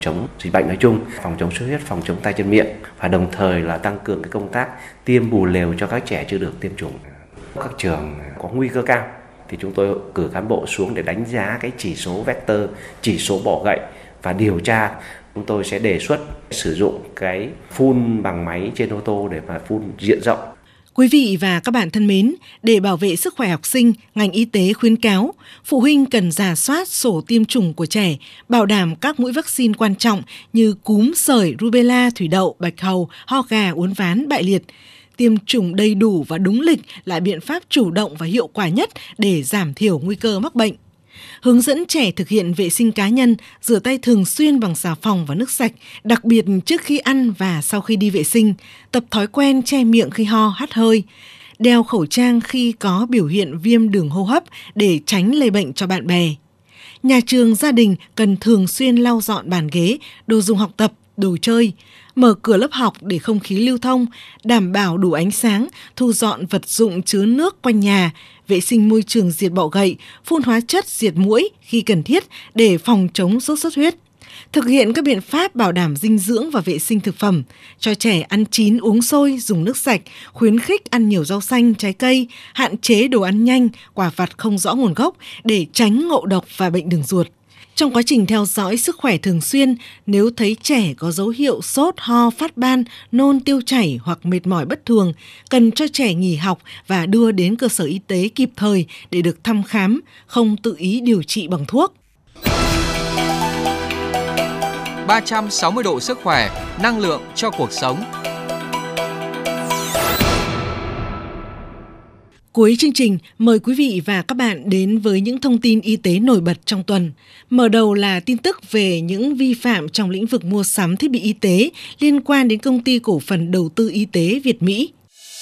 chống dịch bệnh nói chung, phòng chống xuất huyết, phòng chống tay chân miệng và đồng thời là tăng cường cái công tác tiêm bù lều cho các trẻ chưa được tiêm chủng. Các trường có nguy cơ cao thì chúng tôi cử cán bộ xuống để đánh giá cái chỉ số vector, chỉ số bọ gậy và điều tra. Chúng tôi sẽ đề xuất sử dụng cái phun bằng máy trên ô tô để mà phun diện rộng. Quý vị và các bạn thân mến, để bảo vệ sức khỏe học sinh, ngành y tế khuyến cáo phụ huynh cần rà soát sổ tiêm chủng của trẻ, bảo đảm các mũi vaccine quan trọng như cúm, sởi, rubella, thủy đậu, bạch hầu, ho gà, uốn ván, bại liệt. Tiêm chủng đầy đủ và đúng lịch là biện pháp chủ động và hiệu quả nhất để giảm thiểu nguy cơ mắc bệnh. Hướng dẫn trẻ thực hiện vệ sinh cá nhân, rửa tay thường xuyên bằng xà phòng và nước sạch, đặc biệt trước khi ăn và sau khi đi vệ sinh, tập thói quen che miệng khi ho, hắt hơi, đeo khẩu trang khi có biểu hiện viêm đường hô hấp để tránh lây bệnh cho bạn bè. Nhà trường, gia đình cần thường xuyên lau dọn bàn ghế, đồ dùng học tập, đồ chơi, mở cửa lớp học để không khí lưu thông, đảm bảo đủ ánh sáng, thu dọn vật dụng chứa nước quanh nhà, vệ sinh môi trường diệt bọ gậy, phun hóa chất diệt muỗi khi cần thiết để phòng chống sốt xuất huyết. Thực hiện các biện pháp bảo đảm dinh dưỡng và vệ sinh thực phẩm, cho trẻ ăn chín uống sôi, dùng nước sạch, khuyến khích ăn nhiều rau xanh, trái cây, hạn chế đồ ăn nhanh, quả vặt không rõ nguồn gốc để tránh ngộ độc và bệnh đường ruột. Trong quá trình theo dõi sức khỏe thường xuyên, nếu thấy trẻ có dấu hiệu sốt, ho, phát ban, nôn, tiêu chảy hoặc mệt mỏi bất thường, cần cho trẻ nghỉ học và đưa đến cơ sở y tế kịp thời để được thăm khám, không tự ý điều trị bằng thuốc. 360 độ sức khỏe, năng lượng cho cuộc sống. Cuối chương trình, mời quý vị và các bạn đến với những thông tin y tế nổi bật trong tuần. Mở đầu là tin tức về những vi phạm trong lĩnh vực mua sắm thiết bị y tế liên quan đến Công ty Cổ phần Đầu tư Y tế Việt Mỹ.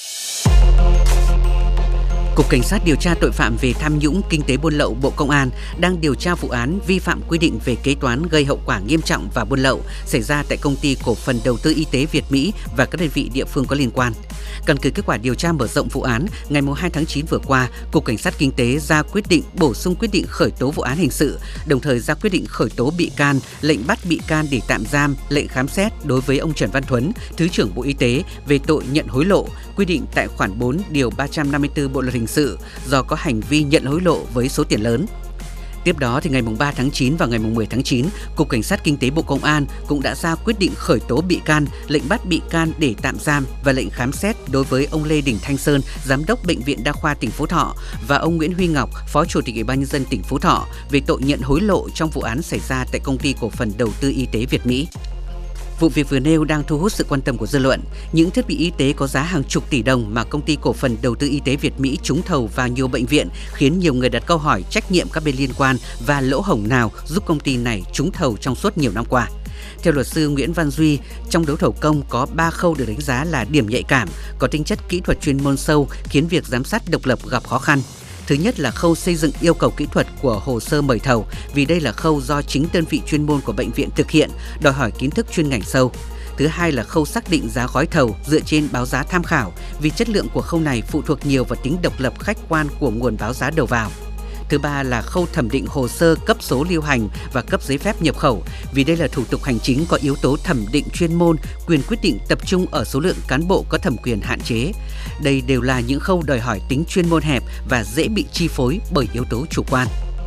Cục Cảnh sát điều tra tội phạm về tham nhũng kinh tế buôn lậu Bộ Công an đang điều tra vụ án vi phạm quy định về kế toán gây hậu quả nghiêm trọng và buôn lậu xảy ra tại Công ty Cổ phần Đầu tư Y tế Việt Mỹ và các đơn vị địa phương có liên quan. Căn cứ kết quả điều tra mở rộng vụ án, ngày 2 tháng 9 vừa qua, Cục Cảnh sát Kinh tế ra quyết định bổ sung quyết định khởi tố vụ án hình sự, đồng thời ra quyết định khởi tố bị can, lệnh bắt bị can để tạm giam, lệnh khám xét đối với ông Trần Văn Thuấn, Thứ trưởng Bộ Y tế về tội nhận hối lộ, quy định tại khoản 4 điều 354 Bộ luật hình sự do có hành vi nhận hối lộ với số tiền lớn. Tiếp đó, thì ngày 3 tháng 9 và ngày 10 tháng 9, Cục Cảnh sát Kinh tế Bộ Công an cũng đã ra quyết định khởi tố bị can, lệnh bắt bị can để tạm giam và lệnh khám xét đối với ông Lê Đình Thanh Sơn, Giám đốc Bệnh viện Đa khoa tỉnh Phú Thọ và ông Nguyễn Huy Ngọc, Phó Chủ tịch Ủy ban Nhân dân tỉnh Phú Thọ về tội nhận hối lộ trong vụ án xảy ra tại Công ty Cổ phần Đầu tư Y tế Việt Mỹ. Vụ việc vừa nêu đang thu hút sự quan tâm của dư luận. Những thiết bị y tế có giá hàng chục tỷ đồng mà Công ty Cổ phần Đầu tư Y tế Việt Mỹ trúng thầu vào nhiều bệnh viện khiến nhiều người đặt câu hỏi trách nhiệm các bên liên quan và lỗ hổng nào giúp công ty này trúng thầu trong suốt nhiều năm qua. Theo luật sư Nguyễn Văn Duy, trong đấu thầu công có 3 khâu được đánh giá là điểm nhạy cảm, có tính chất kỹ thuật chuyên môn sâu khiến việc giám sát độc lập gặp khó khăn. Thứ nhất là khâu xây dựng yêu cầu kỹ thuật của hồ sơ mời thầu, vì đây là khâu do chính đơn vị chuyên môn của bệnh viện thực hiện, đòi hỏi kiến thức chuyên ngành sâu. Thứ hai là khâu xác định giá gói thầu dựa trên báo giá tham khảo, vì chất lượng của khâu này phụ thuộc nhiều vào tính độc lập khách quan của nguồn báo giá đầu vào. Thứ ba là khâu thẩm định hồ sơ cấp số lưu hành và cấp giấy phép nhập khẩu, vì đây là thủ tục hành chính có yếu tố thẩm định chuyên môn, quyền quyết định tập trung ở số lượng cán bộ có thẩm quyền hạn chế. Đây đều là những khâu đòi hỏi tính chuyên môn hẹp và dễ bị chi phối bởi yếu tố chủ quan.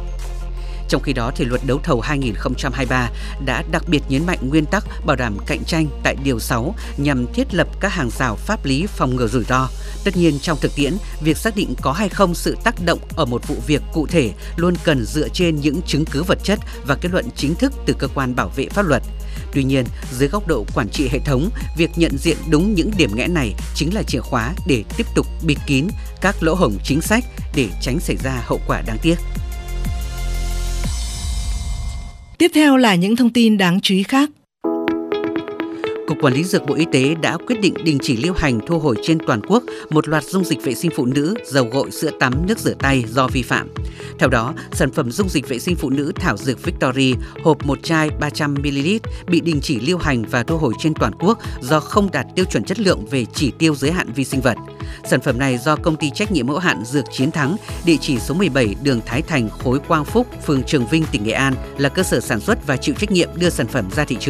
Trong khi đó, thì luật đấu thầu 2023 đã đặc biệt nhấn mạnh nguyên tắc bảo đảm cạnh tranh tại Điều 6 nhằm thiết lập các hàng rào pháp lý phòng ngừa rủi ro. Tất nhiên, trong thực tiễn, việc xác định có hay không sự tác động ở một vụ việc cụ thể luôn cần dựa trên những chứng cứ vật chất và kết luận chính thức từ cơ quan bảo vệ pháp luật. Tuy nhiên, dưới góc độ quản trị hệ thống, việc nhận diện đúng những điểm nghẽn này chính là chìa khóa để tiếp tục bịt kín các lỗ hổng chính sách để tránh xảy ra hậu quả đáng tiếc. Tiếp theo là những thông tin đáng chú ý khác. Cục Quản lý Dược Bộ Y tế đã quyết định đình chỉ lưu hành thu hồi trên toàn quốc một loạt dung dịch vệ sinh phụ nữ, dầu gội, sữa tắm, nước rửa tay do vi phạm. Theo đó, sản phẩm dung dịch vệ sinh phụ nữ thảo dược Victory hộp một chai 300ml bị đình chỉ lưu hành và thu hồi trên toàn quốc do không đạt tiêu chuẩn chất lượng về chỉ tiêu giới hạn vi sinh vật. Sản phẩm này do Công ty trách nhiệm hữu hạn Dược Chiến Thắng, địa chỉ số 17 đường Thái Thành, khối Quang Phúc, phường Trường Vinh, tỉnh Nghệ An là cơ sở sản xuất và chịu trách nhiệm đưa sản phẩm ra thị trường.